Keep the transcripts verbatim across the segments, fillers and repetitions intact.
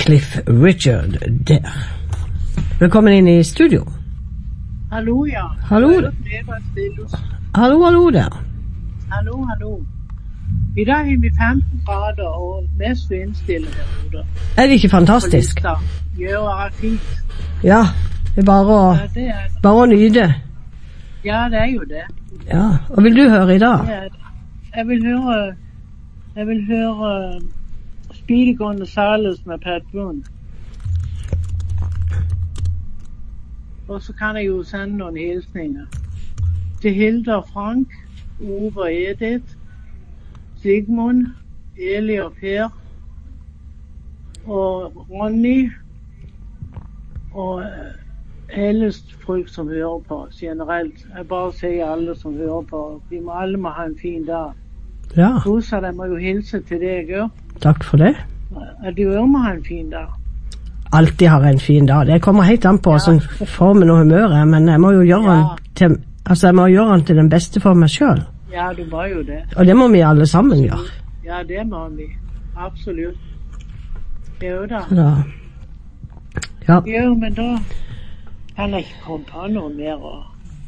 Cliff Richard der. Velkommen inn i studio. Hallo, ja. Hallo. Hallo, hallo der. Hallo, hallo. I dag har vi femten grader og mest vindstille herude. Er det ikke fantastisk? Jo, det er fint. Ja, det er bare å, Ja, det er det. bare å nyte. Ja, det er jo det. Ja, og vil du høre i dag? Det er det. Jeg vil høre, jeg vil høre Speedy Gonzales med Pat Boone. Og så kan jeg jo sende noen hilsninger. Til Hilda og Frank, Ove og Edith, Sigmund, Eli og Per, og Ronny, og hele folk som hører på generelt. Jeg bare sier alle som hører på. Vi må alle må ha en fin dag. Ja. Rosa, de må jo hilse til deg òg. Takk for det. At du òg må ha en fin dag. Alltid har en fin dag. Det kommer helt an på sånn formen og humøret, men jeg må jo gjøre Ja. den til, altså jeg må gjøre den til den beste for meg selv. Ja, du må jo det. Og det må vi alle sammen gjøre. Ja, det må vi. Absolutt. Jo da. Så da, ja, Jo, men da kan jeg ikke komme på noe mer. Og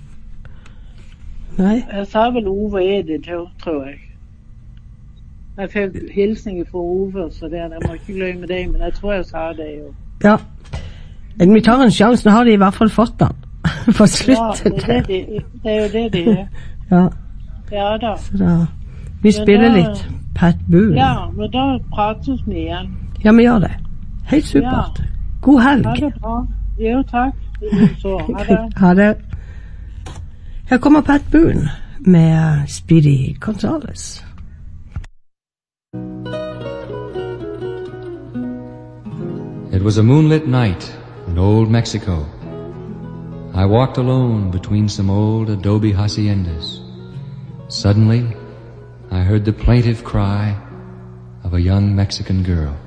nei, jeg sa vel Ove Edith òg, tror jeg. Jeg fikk hilsning fra Ove, så det, jeg må ikke glemme det, men jeg tror jeg sa det jo. ja. Men vi tar en sjanse, nå har de i hvert fall fått den. For Ja, slutt. det er, det, de- det er jo det det er. Ja, Ja da. så da, vi spiller litt Pat Boone. Ja, men da prates vi igjen. Ja, vi gjør det. Helt supert. God helg. Ha det bra. Jo, takk. Så, ha det. Ha det. Her kommer Pat Boone med Speedy Gonzales. It was a moonlit night in old Mexico. I walked alone between some old adobe haciendas. Suddenly, I heard the plaintive cry of a young Mexican girl.